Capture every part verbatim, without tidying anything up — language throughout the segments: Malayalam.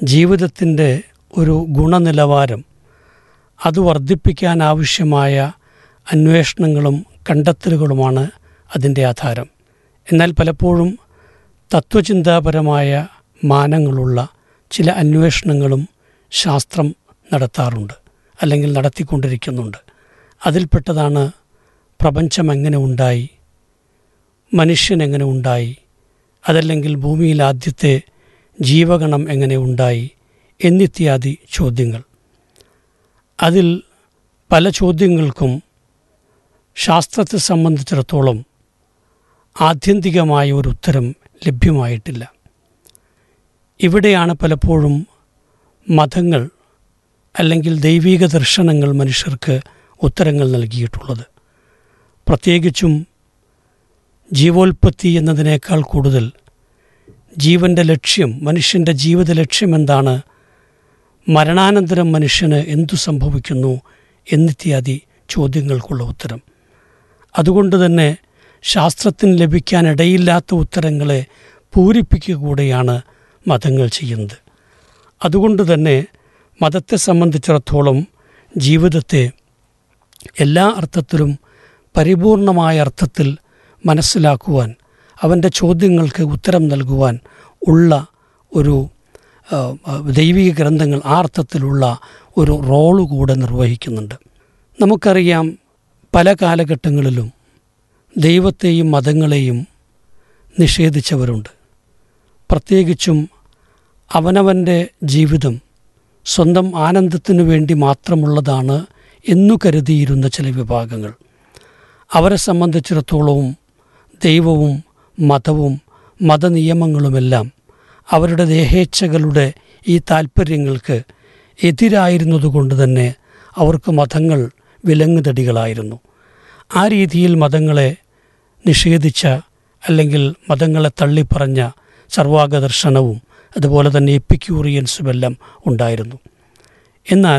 ജീവിതത്തിൻ്റെ ഒരു ഗുണനിലവാരം അത് വർദ്ധിപ്പിക്കാനാവശ്യമായ അന്വേഷണങ്ങളും കണ്ടെത്തലുകളുമാണ് അതിൻ്റെ ആധാരം. എന്നാൽ പലപ്പോഴും തത്വചിന്താപരമായ മാനങ്ങളുള്ള ചില അന്വേഷണങ്ങളും ശാസ്ത്രം നടത്താറുണ്ട്, അല്ലെങ്കിൽ നടത്തിക്കൊണ്ടിരിക്കുന്നുണ്ട്. അതിൽപ്പെട്ടതാണ് പ്രപഞ്ചം എങ്ങനെ ഉണ്ടായി, മനുഷ്യൻ എങ്ങനെ ഉണ്ടായി, അതല്ലെങ്കിൽ ഭൂമിയിൽ ആദ്യത്തെ ജീവഗണം എങ്ങനെ ഉണ്ടായി എന്നിത്യാദി ചോദ്യങ്ങൾ. അതിൽ പല ചോദ്യങ്ങൾക്കും ശാസ്ത്രത്തെ സംബന്ധിച്ചിടത്തോളം ആത്യന്തികമായ ഒരു ഉത്തരം ലഭ്യമായിട്ടില്ല. ഇവിടെയാണ് പലപ്പോഴും മതങ്ങൾ അല്ലെങ്കിൽ ദൈവിക ദർശനങ്ങൾ മനുഷ്യർക്ക് ഉത്തരങ്ങൾ നൽകിയിട്ടുള്ളത്. പ്രത്യേകിച്ചും ജീവോൽപ്പത്തി എന്നതിനേക്കാൾ കൂടുതൽ ജീവൻ്റെ ലക്ഷ്യം, മനുഷ്യൻ്റെ ജീവിത ലക്ഷ്യം എന്താണ്, മരണാനന്തരം മനുഷ്യന് എന്തു സംഭവിക്കുന്നു എന്നിത്യാദി ചോദ്യങ്ങൾക്കുള്ള ഉത്തരം. അതുകൊണ്ട് തന്നെ ശാസ്ത്രത്തിന് ലഭിക്കാനിടയില്ലാത്ത ഉത്തരങ്ങളെ പൂരിപ്പിക്കുക കൂടെയാണ് മതങ്ങൾ ചെയ്യുന്നത്. അതുകൊണ്ട് തന്നെ മതത്തെ സംബന്ധിച്ചിടത്തോളം ജീവിതത്തെ എല്ലാ അർത്ഥത്തിലും പരിപൂർണമായ അർത്ഥത്തിൽ മനസ്സിലാക്കുവാൻ, അവൻ്റെ ചോദ്യങ്ങൾക്ക് ഉത്തരം നൽകുവാൻ ഉള്ള ഒരു ദൈവിക ഗ്രന്ഥങ്ങൾ ആ അർത്ഥത്തിലുള്ള ഒരു റോള് കൂടെ നിർവഹിക്കുന്നുണ്ട്. നമുക്കറിയാം, പല കാലഘട്ടങ്ങളിലും ദൈവത്തെയും മതങ്ങളെയും നിഷേധിച്ചവരുണ്ട്. പ്രത്യേകിച്ചും അവനവൻ്റെ ജീവിതം സ്വന്തം ആനന്ദത്തിനു വേണ്ടി മാത്രമുള്ളതാണ് എന്നു കരുതിയിരുന്ന ചില വിഭാഗങ്ങൾ. അവരെ സംബന്ധിച്ചിടത്തോളവും ദൈവവും മതവും മതനിയമങ്ങളുമെല്ലാം അവരുടെ ദേഹേച്ഛകളുടെ ഈ താൽപ്പര്യങ്ങൾക്ക് എതിരായിരുന്നതുകൊണ്ട് തന്നെ അവർക്ക് മതങ്ങൾ വിലങ്ങുതടികളായിരുന്നു. ആ രീതിയിൽ മതങ്ങളെ നിഷേധിച്ച അല്ലെങ്കിൽ മതങ്ങളെ തള്ളിപ്പറഞ്ഞ ചർവാക ദർശനവും അതുപോലെ തന്നെ എപ്പിക്യൂറിയൻസുമെല്ലാം ഉണ്ടായിരുന്നു. എന്നാൽ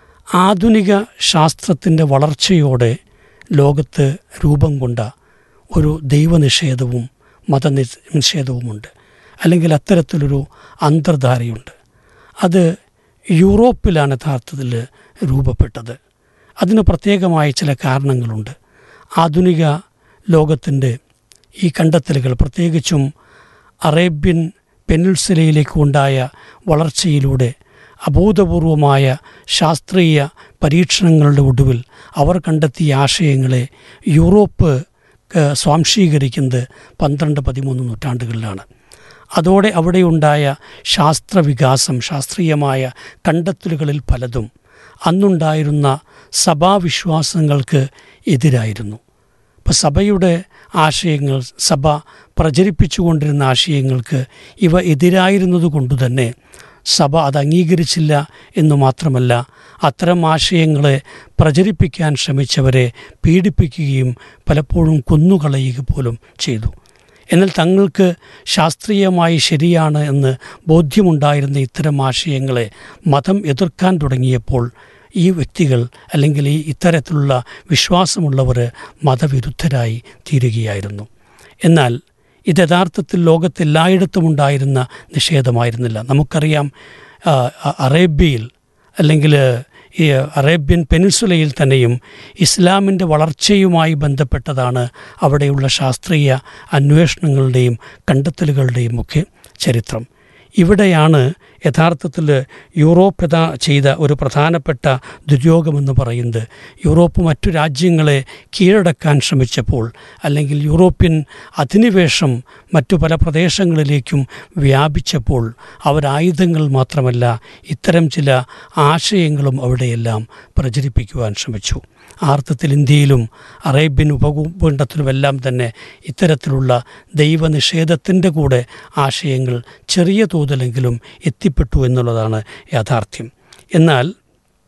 ആധുനിക ശാസ്ത്രത്തിൻ്റെ വളർച്ചയോടെ ലോകത്ത് രൂപം കൊണ്ട ഒരു ദൈവനിഷേധവും മതനിഷേധവുമുണ്ട്, അല്ലെങ്കിൽ അത്തരത്തിലൊരു അന്തർധാരയുണ്ട്. അത് യൂറോപ്പിലാണ് യഥാർത്ഥത്തിൽ രൂപപ്പെട്ടത്. അതിന് പ്രത്യേകമായ ചില കാരണങ്ങളുണ്ട്. ആധുനിക ലോകത്തിൻ്റെ ഈ കണ്ടെത്തലുകൾ, പ്രത്യേകിച്ചും അറേബ്യൻ പെനിൻസുലയിലേക്ക് ഉണ്ടായ വളർച്ചയിലൂടെ അഭൂതപൂർവമായ ശാസ്ത്രീയ പരീക്ഷണങ്ങളുടെ ഒടുവിൽ അവർ കണ്ടെത്തിയ ആശയങ്ങളെ യൂറോപ്പ് സ്വാംശീകരിക്കുന്നത് പന്ത്രണ്ട് പതിമൂന്ന് നൂറ്റാണ്ടുകളിലാണ്. അതോടെ അവിടെയുണ്ടായ ശാസ്ത്രവികാസം, ശാസ്ത്രീയമായ കണ്ടെത്തലുകളിൽ പലതും അന്നുണ്ടായിരുന്ന സഭാവിശ്വാസങ്ങൾക്ക് എതിരായിരുന്നു. ഇപ്പോൾ സഭയുടെ ആശയങ്ങൾ, സഭ പ്രചരിപ്പിച്ചുകൊണ്ടിരുന്ന ആശയങ്ങൾക്ക് ഇവ എതിരായിരുന്നത് കൊണ്ടുതന്നെ സഭ അത് അംഗീകരിച്ചില്ല എന്നു മാത്രമല്ല, അത്തരം ആശയങ്ങളെ പ്രചരിപ്പിക്കാൻ ശ്രമിച്ചവരെ പീഡിപ്പിക്കുകയും പലപ്പോഴും കൊന്നുകളയുക പോലും ചെയ്തു. എന്നാൽ തങ്ങൾക്ക് ശാസ്ത്രീയമായി ശരിയാണ് എന്ന് ബോധ്യമുണ്ടായിരുന്ന ഇത്തരം ആശയങ്ങളെ മതം എതിർക്കാൻ തുടങ്ങിയപ്പോൾ ഈ വ്യക്തികൾ അല്ലെങ്കിൽ ഈ ഇത്തരത്തിലുള്ള വിശ്വാസമുള്ളവർ മതവിരുദ്ധരായി തീരുകയായിരുന്നു. എന്നാൽ ഇത് യഥാർത്ഥത്തിൽ ലോകത്തെല്ലായിടത്തും ഉണ്ടായിരുന്ന നിഷേധമായിരുന്നില്ല. നമുക്കറിയാം, അറേബ്യയിൽ അല്ലെങ്കിൽ ഈ അറേബ്യൻ പെനിൻസുലയിൽ തന്നെയും ഇസ്ലാമിൻ്റെ വളർച്ചയുമായി ബന്ധപ്പെട്ടതാണ് അവിടെയുള്ള ശാസ്ത്രീയ അന്വേഷണങ്ങളുടെയും കണ്ടെത്തലുകളുടെയും ഒക്കെ ചരിത്രം. ഇവിടെയാണ് യഥാർത്ഥത്തിൽ യൂറോപ്പ് യഥാ ചെയ്ത ഒരു പ്രധാനപ്പെട്ട ദുര്യോഗമെന്ന് പറയുന്നത്. യൂറോപ്പ് മറ്റു രാജ്യങ്ങളെ കീഴടക്കാൻ ശ്രമിച്ചപ്പോൾ, അല്ലെങ്കിൽ യൂറോപ്യൻ അധിനിവേശം മറ്റു പല പ്രദേശങ്ങളിലേക്കും വ്യാപിച്ചപ്പോൾ അവരായുധങ്ങൾ മാത്രമല്ല ഇത്തരം ചില ആശയങ്ങളും അവിടെയെല്ലാം പ്രചരിപ്പിക്കുവാൻ ശ്രമിച്ചു. ആ അർത്ഥത്തിൽ ഇന്ത്യയിലും അറേബ്യൻ ഉപഭൂഖണ്ഡത്തിലുമെല്ലാം തന്നെ ഇത്തരത്തിലുള്ള ദൈവനിഷേധത്തിൻ്റെ കൂടെ ആശയങ്ങൾ ചെറിയ തോതിലെങ്കിലും എത്തിപ്പെട്ടു എന്നുള്ളതാണ് യാഥാർത്ഥ്യം. എന്നാൽ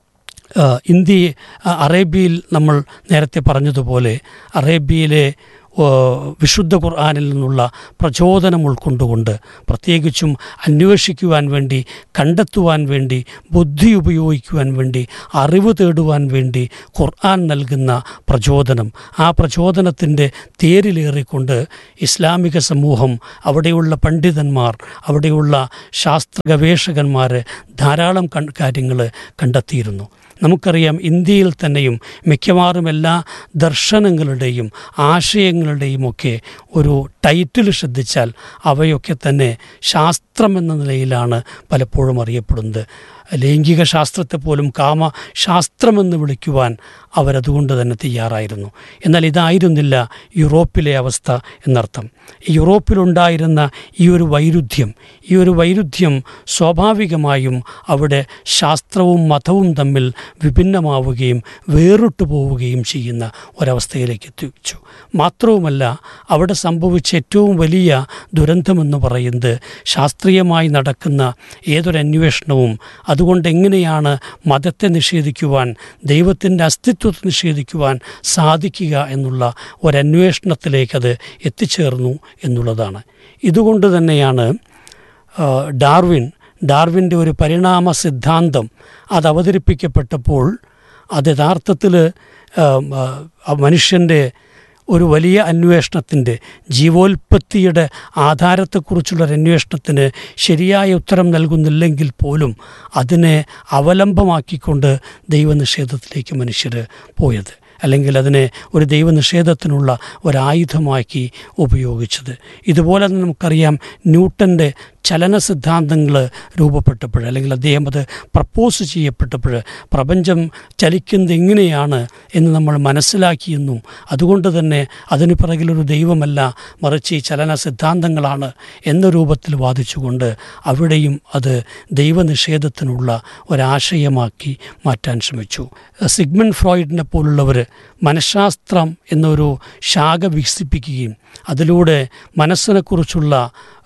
ഇന്ത്യ അറേബ്യയിൽ നമ്മൾ നേരത്തെ പറഞ്ഞതുപോലെ അറേബ്യയിലെ വിശുദ്ധ ഖുർആനിൽ നിന്നുള്ള പ്രചോദനം ഉൾക്കൊണ്ടുകൊണ്ട് പ്രത്യേകിച്ചും അന്വേഷിക്കുവാൻ വേണ്ടി, കണ്ടെത്തുവാൻ വേണ്ടി, ബുദ്ധി ഉപയോഗിക്കുവാൻ വേണ്ടി, അറിവ് തേടുവാൻ വേണ്ടി ഖുർആൻ നൽകുന്ന പ്രചോദനം, ആ പ്രചോദനത്തിൻ്റെ തേരിലേറിക്കൊണ്ട് ഇസ്ലാമിക സമൂഹം, അവിടെയുള്ള പണ്ഡിതന്മാർ, അവിടെയുള്ള ശാസ്ത്ര ഗവേഷകന്മാർ ധാരാളം കാര്യങ്ങൾ കണ്ടെത്തിയിരുന്നു. നമുക്കറിയാം, ഇന്ത്യയിൽ തന്നെയും മിക്കവാറും എല്ലാ ദർശനങ്ങളുടെയും ആശയങ്ങളുടെയും ഒക്കെ ഒരു ടൈറ്റിൽ ശ്രദ്ധിച്ചാൽ അവയൊക്കെ തന്നെ ശാസ്ത്രം എന്ന നിലയിലാണ് പലപ്പോഴും അറിയപ്പെടുന്നത്. ലൈംഗിക ശാസ്ത്രത്തെ പോലും കാമശാസ്ത്രമെന്ന് വിളിക്കുവാൻ അവരതുകൊണ്ട് തന്നെ തയ്യാറായിരുന്നു. എന്നാൽ ഇതായിരുന്നില്ല യൂറോപ്പിലെ അവസ്ഥ എന്നർത്ഥം. യൂറോപ്പിലുണ്ടായിരുന്ന ഈ ഒരു വൈരുദ്ധ്യം ഈ ഒരു വൈരുദ്ധ്യം സ്വാഭാവികമായും അവിടെ ശാസ്ത്രവും മതവും തമ്മിൽ വിഭിന്നമാവുകയും വേറിട്ടു പോവുകയും ചെയ്യുന്ന ഒരവസ്ഥയിലേക്ക് എത്തിച്ചു. മാത്രവുമല്ല, അവിടെ സംഭവിച്ച ഏറ്റവും വലിയ ദുരന്തമെന്ന് പറയുന്നത് ശാസ്ത്രീയമായി നടക്കുന്ന ഏതൊരു അന്വേഷണവും അതുകൊണ്ട് എങ്ങനെയാണ് മതത്തെ നിഷേധിക്കുവാൻ, ദൈവത്തിൻ്റെ അസ്തിത്വത്തെ നിഷേധിക്കുവാൻ സാധിക്കുക എന്നുള്ള ഒരന്വേഷണത്തിലേക്കത് എത്തിച്ചേർന്നു എന്നുള്ളതാണ്. ഇതുകൊണ്ട് തന്നെയാണ് ഡാർവിൻ ഡാർവിൻ്റെ ഒരു പരിണാമ സിദ്ധാന്തം അത് അവതരിപ്പിക്കപ്പെട്ടപ്പോൾ അത് യഥാർത്ഥത്തിൽ മനുഷ്യൻ്റെ ഒരു വലിയ അന്വേഷണത്തിൻ്റെ, ജീവോൽപത്തിയുടെ ആധാരത്തെക്കുറിച്ചുള്ളൊരു അന്വേഷണത്തിന് ശരിയായ ഉത്തരം നൽകുന്നില്ലെങ്കിൽ പോലും അതിനെ അവലംബമാക്കിക്കൊണ്ട് ദൈവനിഷേധത്തിലേക്ക് മനുഷ്യർ പോയത്, അല്ലെങ്കിൽ അതിനെ ഒരു ദൈവനിഷേധത്തിനുള്ള ഒരായുധമാക്കി ഉപയോഗിച്ചത്. ഇതുപോലെ തന്നെ നമുക്കറിയാം, ന്യൂട്ടൻ്റെ ചലന സിദ്ധാന്തങ്ങൾ രൂപപ്പെട്ടപ്പോൾ, അല്ലെങ്കിൽ അദ്ദേഹം അത് പ്രപ്പോസ് ചെയ്യപ്പെട്ടപ്പോൾ പ്രപഞ്ചം ചലിക്കുന്നത് എങ്ങനെയാണ് എന്ന് നമ്മൾ മനസ്സിലാക്കിയെന്നും അതുകൊണ്ട് തന്നെ അതിനു പിറകിലൊരു ദൈവമല്ല മറിച്ച് ഈ ചലന സിദ്ധാന്തങ്ങളാണ് എന്ന രൂപത്തിൽ വാദിച്ചുകൊണ്ട് അവിടെയും അത് ദൈവനിഷേധത്തിനുള്ള ഒരാശയമാക്കി മാറ്റാൻ ശ്രമിച്ചു. സിഗ്മണ്ട് ഫ്രോയിഡിനെ പോലുള്ളവർ മനഃശാസ്ത്രം എന്നൊരു ശാഖ വികസിപ്പിക്കുകയും അതിലൂടെ മനസ്സിനെക്കുറിച്ചുള്ള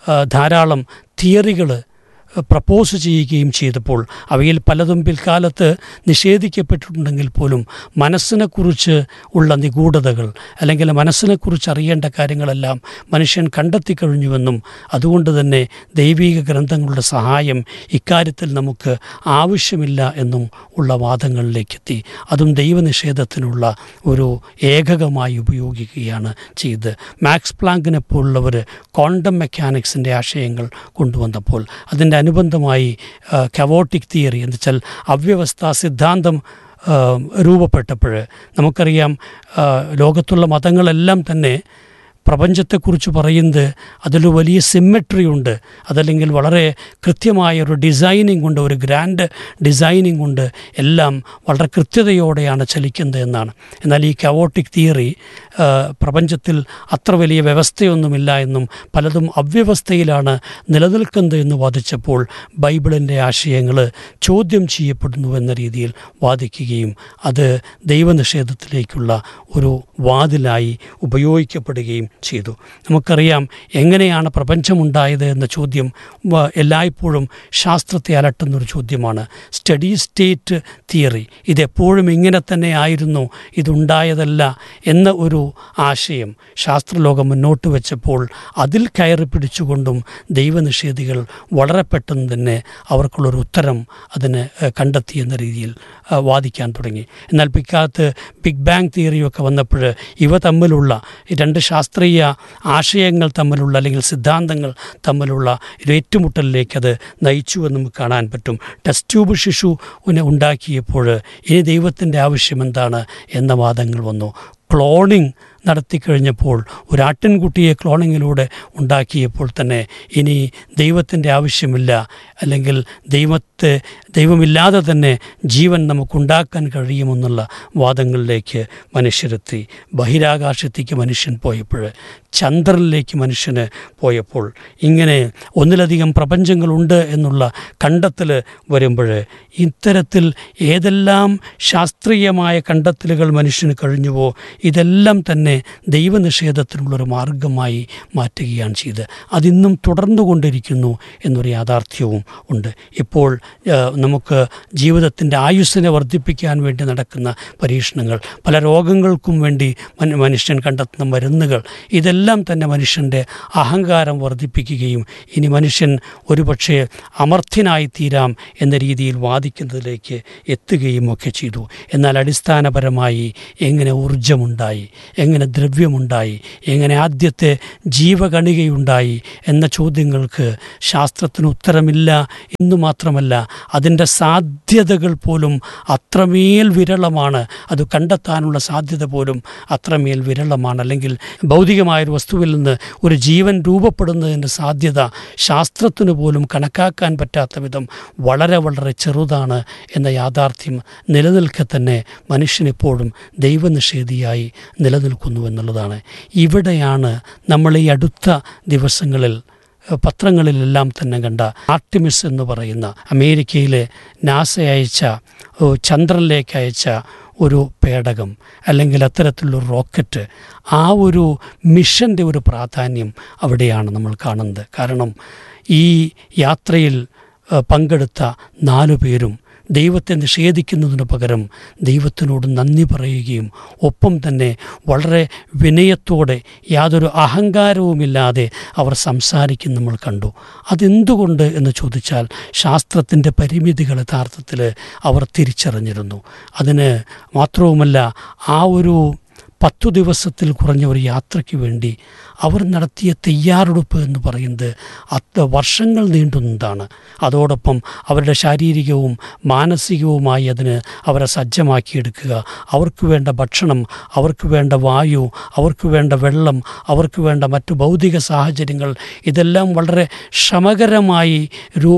ധാരാളം തിയറികൾ പ്രപ്പോസ് ചെയ്യുകയും ചെയ്തപ്പോൾ അവയിൽ പലതും പിൽക്കാലത്ത് നിഷേധിക്കപ്പെട്ടിട്ടുണ്ടെങ്കിൽ പോലും മനസ്സിനെക്കുറിച്ച് ഉള്ള നിഗൂഢതകൾ, അല്ലെങ്കിൽ മനസ്സിനെക്കുറിച്ച് അറിയേണ്ട കാര്യങ്ങളെല്ലാം മനുഷ്യൻ കണ്ടെത്തിക്കഴിഞ്ഞുവെന്നും അതുകൊണ്ട് തന്നെ ദൈവിക ഗ്രന്ഥങ്ങളുടെ സഹായം ഇക്കാര്യത്തിൽ നമുക്ക് ആവശ്യമില്ല എന്നും ഉള്ള വാദങ്ങളിലേക്കെത്തി. അതും ദൈവനിഷേധത്തിനുള്ള ഒരു ഏകകമായി ഉപയോഗിക്കുകയാണ് ചെയ്തത്. മാക്സ് പ്ലാങ്കിനെ പോലുള്ളവർ ക്വാണ്ടം മെക്കാനിക്സിൻ്റെ ആശയങ്ങൾ കൊണ്ടുവന്നപ്പോൾ അതിൻ്റെ അനുബന്ധമായി കവോട്ടിക് തിയറി എന്ന് വെച്ചാൽ അവ്യവസ്ഥാ സിദ്ധാന്തം രൂപപ്പെട്ടപ്പോൾ നമുക്കറിയാം, ലോകത്തുള്ള മതങ്ങളെല്ലാം തന്നെ പ്രപഞ്ചത്തെക്കുറിച്ച് പറയുന്നത് അതിലൊരു വലിയ സിമ്മെട്രി ഉണ്ട്, അതല്ലെങ്കിൽ വളരെ കൃത്യമായ ഒരു ഡിസൈനിങ് ഉണ്ട്, ഒരു ഗ്രാൻഡ് ഡിസൈനിങ് ഉണ്ട്, എല്ലാം വളരെ കൃത്യതയോടെയാണ് ചലിക്കുന്നത് എന്നാണ്. എന്നാൽ ഈ കവോട്ടിക് തിയറി പ്രപഞ്ചത്തിൽ അത്ര വലിയ വ്യവസ്ഥയൊന്നുമില്ല എന്നും പലതും അവ്യവസ്ഥയിലാണ് നിലനിൽക്കുന്നത് എന്ന് വാദിച്ചപ്പോൾ ബൈബിളിൻ്റെ ആശയങ്ങൾ ചോദ്യം ചെയ്യപ്പെടുന്നു എന്ന രീതിയിൽ വാദിക്കുകയും അത് ദൈവനിഷേധത്തിലേക്കുള്ള ഒരു വാതിലായി ഉപയോഗിക്കപ്പെടുകയും ചെയ്തു. നമുക്കറിയാം, എങ്ങനെയാണ് പ്രപഞ്ചമുണ്ടായത് എന്ന ചോദ്യം എല്ലായ്പ്പോഴും ശാസ്ത്രത്തെ അലട്ടുന്നൊരു ചോദ്യമാണ്. സ്റ്റഡി സ്റ്റേറ്റ് തിയറി, ഇതെപ്പോഴും ഇങ്ങനെ തന്നെ ആയിരുന്നു, ഇതുണ്ടായതല്ല എന്ന ഒരു ആശയം ശാസ്ത്രലോകം മുന്നോട്ട് വെച്ചപ്പോൾ അതിൽ കയറി പിടിച്ചുകൊണ്ടും ദൈവനിഷേധികൾ വളരെ പെട്ടെന്ന് തന്നെ അവർക്കുള്ളൊരു ഉത്തരം അതിന് കണ്ടെത്തി എന്ന രീതിയിൽ വാദിക്കാൻ തുടങ്ങി. എന്നാൽ പിൽക്കാലത്ത് ബിഗ് ബാങ് തിയറിയൊക്കെ വന്നപ്പോൾ ഇവ തമ്മിലുള്ള രണ്ട് ശാസ്ത്രീയ ആശയങ്ങൾ തമ്മിലുള്ള, അല്ലെങ്കിൽ സിദ്ധാന്തങ്ങൾ തമ്മിലുള്ള ഒരു ഏറ്റുമുട്ടലിലേക്ക് അത് നയിച്ചു എന്ന് നമുക്ക് കാണാൻ പറ്റും. ടെസ്റ്റ് ട്യൂബ് ശിശുവിനെ ഉണ്ടാക്കിയപ്പോൾ ഇനി ദൈവത്തിൻ്റെ ആവശ്യം എന്താണ് എന്ന വാദങ്ങൾ വന്നു. ക്ലോണിംഗ് നടത്തിക്കഴിഞ്ഞപ്പോൾ, ഒരു ആട്ടിൻകുട്ടിയെ ക്ലോണിങ്ങിലൂടെ ഉണ്ടാക്കിയപ്പോൾ തന്നെ ഇനി ദൈവത്തിൻ്റെ ആവശ്യമില്ല, അല്ലെങ്കിൽ ദൈവത്തെ ദൈവമില്ലാതെ തന്നെ ജീവൻ നമുക്കുണ്ടാക്കാൻ കഴിയുമെന്നുള്ള വാദങ്ങളിലേക്ക് മനുഷ്യരെത്തി. ബഹിരാകാശത്തേക്ക് മനുഷ്യൻ പോയപ്പോൾ ചന്ദ്രനിലേക്ക് മനുഷ്യന് പോയപ്പോൾ ഇങ്ങനെ ഒന്നിലധികം പ്രപഞ്ചങ്ങളുണ്ട് എന്നുള്ള കണ്ടെത്തൽ വരുമ്പോൾ ഇത്തരത്തിൽ ഏതെല്ലാം ശാസ്ത്രീയമായ കണ്ടെത്തലുകൾ മനുഷ്യന് കഴിഞ്ഞുവോ ഇതെല്ലാം തന്നെ ദൈവനിഷേധത്തിനുള്ളൊരു മാർഗമായി മാറ്റുകയാണ് ചെയ്ത് അതിന്നും തുടർന്നു കൊണ്ടിരിക്കുന്നു എന്നൊരു യാഥാർത്ഥ്യവും ഉണ്ട്. ഇപ്പോൾ നമുക്ക് ജീവിതത്തിൻ്റെ ആയുസ്സിനെ വർദ്ധിപ്പിക്കാൻ വേണ്ടി നടക്കുന്ന പരീക്ഷണങ്ങൾ, പല രോഗങ്ങൾക്കും വേണ്ടി മനുഷ്യൻ കണ്ടെത്തുന്ന മരുന്നുകൾ, ഇതെല്ലാം തന്നെ മനുഷ്യൻ്റെ അഹങ്കാരം വർദ്ധിപ്പിക്കുകയും ഇനി മനുഷ്യൻ ഒരുപക്ഷെ അമർത്യനായിത്തീരാം എന്ന രീതിയിൽ വാദിക്കുന്നതിലേക്ക് എത്തുകയും ഒക്കെ ചെയ്തു. എന്നാൽ അടിസ്ഥാനപരമായി എങ്ങനെ ഊർജമുണ്ടായി, എങ്ങനെ ദ്രവ്യമുണ്ടായി, എങ്ങനെ ആദ്യത്തെ ജീവകണികയുണ്ടായി എന്ന ചോദ്യങ്ങൾക്ക് ശാസ്ത്രത്തിന് ഉത്തരമില്ല എന്നു മാത്രമല്ല അതിൻ്റെ സാധ്യതകൾ പോലും അത്രമേൽ വിരളമാണ്. അത് കണ്ടെത്താനുള്ള സാധ്യത പോലും അത്രമേൽ വിരളമാണ്. അല്ലെങ്കിൽ ഭൗതികമായൊരു വസ്തുവിൽ നിന്ന് ഒരു ജീവൻ രൂപപ്പെടുന്നതിൻ്റെ സാധ്യത ശാസ്ത്രത്തിന് പോലും കണക്കാക്കാൻ പറ്റാത്ത വിധം വളരെ വളരെ ചെറുതാണ് എന്ന യാഥാർത്ഥ്യം നിലനിൽക്കെ തന്നെ മനുഷ്യനെപ്പോഴും ദൈവനിഷേധിയായി നിലനിൽക്കുന്നു എന്നുള്ളതാണ്. ഇവിടെയാണ് നമ്മൾ ഈ അടുത്ത ദിവസങ്ങളിൽ പത്രങ്ങളിലെല്ലാം തന്നെ കണ്ട ആർട്ടിമിസ് എന്ന് പറയുന്ന അമേരിക്കയിലെ നാസ അയച്ച ചന്ദ്രനിലേക്ക് അയച്ച ഒരു പേടകം അല്ലെങ്കിൽ അത്തരത്തിലുള്ളൊരു റോക്കറ്റ്, ആ ഒരു മിഷൻ്റെ ഒരു പ്രാധാന്യം അവിടെയാണ് നമ്മൾ കാണുന്നത്. കാരണം ഈ യാത്രയിൽ പങ്കെടുത്ത നാലു പേരും ദൈവത്തെ നിഷേധിക്കുന്നതിന് പകരം ദൈവത്തിനോട് നന്ദി പറയുകയും ഒപ്പം തന്നെ വളരെ വിനയത്തോടെ യാതൊരു അഹങ്കാരവുമില്ലാതെ അവർ സംസാരിക്കും നമ്മൾ കണ്ടു. അതെന്തുകൊണ്ട് എന്ന് ചോദിച്ചാൽ ശാസ്ത്രത്തിൻ്റെ പരിമിതികൾ യഥാർത്ഥത്തിൽ അവർ തിരിച്ചറിഞ്ഞിരുന്നു. അതിന് മാത്രവുമല്ല ആ ഒരു പത്തു ദിവസത്തിൽ കുറഞ്ഞ ഒരു യാത്രയ്ക്ക് വേണ്ടി അവർ നടത്തിയ തയ്യാറെടുപ്പ് എന്ന് പറയുന്നത് അത് വർഷങ്ങൾ നീണ്ടുന്നതാണ്. അതോടൊപ്പം അവരുടെ ശാരീരികവും മാനസികവുമായി അതിന് അവരെ സജ്ജമാക്കിയെടുക്കുക, അവർക്ക് വേണ്ട ഭക്ഷണം, അവർക്ക് വേണ്ട വായു, അവർക്ക് വേണ്ട വെള്ളം, അവർക്ക് വേണ്ട മറ്റു ഭൗതിക സാഹചര്യങ്ങൾ, ഇതെല്ലാം വളരെ ശ്രമകരമായി രൂ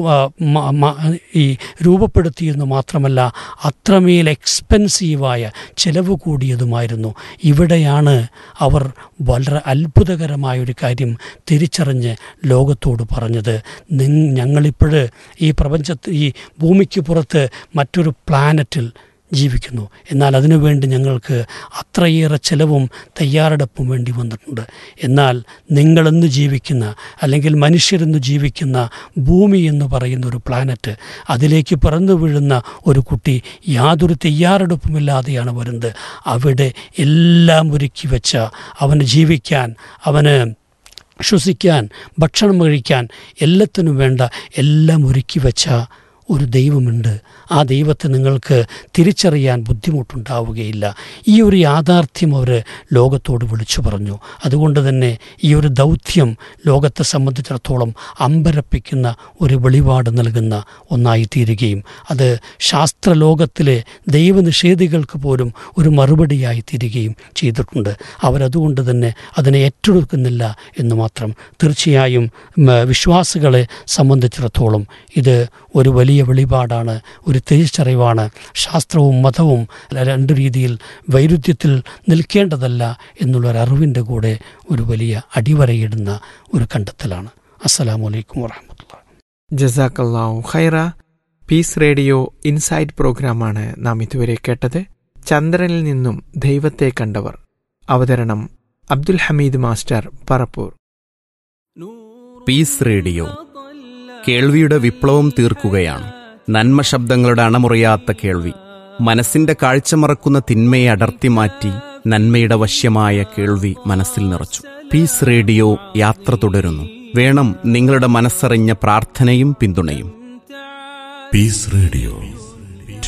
ഈ രൂപപ്പെടുത്തിയെന്ന് മാത്രമല്ല അത്രമേൽ എക്സ്പെൻസീവായ ചിലവ് കൂടിയതുമായിരുന്നു. ഇവിടെയാണ് അവർ വളരെ അത്ഭുതകരമായൊരു കാര്യം തിരിച്ചറിഞ്ഞ് ലോകത്തോട് പറഞ്ഞത്. ഞങ്ങളിപ്പോൾ ഈ പ്രപഞ്ചത്തിൽ ഈ ഭൂമിക്ക് പുറത്ത് മറ്റൊരു പ്ലാനറ്റിൽ ജീവിക്കുന്നു, എന്നാൽ അതിനുവേണ്ടി ഞങ്ങൾക്ക് അത്രയേറെ ചെലവും തയ്യാറെടുപ്പും വേണ്ടി വന്നിട്ടുണ്ട്. എന്നാൽ നിങ്ങളെന്ന് ജീവിക്കുന്ന അല്ലെങ്കിൽ മനുഷ്യരെന്ന് ജീവിക്കുന്ന ഭൂമി എന്ന് പറയുന്ന ഒരു പ്ലാനറ്റ്, അതിലേക്ക് പറന്നു വീഴുന്ന ഒരു കുട്ടി യാതൊരു തയ്യാറെടുപ്പുമില്ലാതെയാണ് വരുന്നത്. അവിടെ എല്ലാം ഒരുക്കി വെച്ച അവന് ജീവിക്കാൻ, അവന് ശ്വസിക്കാൻ, ഭക്ഷണം കഴിക്കാൻ, എല്ലാത്തിനും വേണ്ട എല്ലാം ഒരുക്കി വെച്ച ഒരു ദൈവമുണ്ട്. ആ ദൈവത്തെ നിങ്ങൾക്ക് തിരിച്ചറിയാൻ ബുദ്ധിമുട്ടുണ്ടാവുകയില്ല. ഈ ഒരു യാഥാർത്ഥ്യം അവർ ലോകത്തോട് വിളിച്ചു പറഞ്ഞു. അതുകൊണ്ട് തന്നെ ഈ ഒരു ദൗത്യം ലോകത്തെ സംബന്ധിച്ചിടത്തോളം അമ്പരപ്പിക്കുന്ന ഒരു വെളിപാട് നൽകുന്ന ഒന്നായിത്തീരുകയും അത് ശാസ്ത്രലോകത്തിലെ ദൈവനിഷേധികൾക്ക് പോലും ഒരു മറുപടിയായി തീരുകയും ചെയ്തിട്ടുണ്ട്. അവരതുകൊണ്ട് തന്നെ അതിനെ ഏറ്റെടുക്കുന്നില്ല എന്ന് മാത്രം. തീർച്ചയായും വിശ്വാസികളെ സംബന്ധിച്ചിടത്തോളം ഇത് ഒരു വലിയ വെളിപാടാണ്, ഒരു തിരിച്ചറിവാണ്. ശാസ്ത്രവും മതവും രണ്ട് രീതിയിൽ വൈരുദ്ധ്യത്തിൽ നിൽക്കേണ്ടതല്ല എന്നുള്ളൊരറിവിൻ്റെ കൂടെ ഒരു വലിയ അടിവരയിടുന്ന ഒരു കണ്ടെത്തലാണ്. അസ്സലാമു അലൈക്കും വറഹ്മത്തുള്ളാഹി. ജസാക്കല്ലാഹു ഖൈറ. പീസ് റേഡിയോ ഇൻസൈറ്റ് പ്രോഗ്രാമാണ് നാം ഇതുവരെ കേട്ടത്. ചന്ദ്രനിൽ നിന്നും ദൈവത്തെ കണ്ടവർ. അവതരണം Abdul Hameed master Parappur. Piece radio കേൾവിയുടെ വിപ്ലവം തീർക്കുകയാണ്. നന്മ ശബ്ദങ്ങളുടെ അണമുറിയാത്ത കേൾവി മനസ്സിന്റെ കാഴ്ച മറക്കുന്ന തിന്മയെ അടർത്തി മാറ്റി നന്മയുടെ വശ്യമായ കേൾവി മനസ്സിൽ നിറച്ചു. പീസ് റേഡിയോ യാത്ര തുടരുന്നു. വേണം നിങ്ങളുടെ മനസ്സറിഞ്ഞ പ്രാർത്ഥനയും പിന്തുണയും. Piece radio.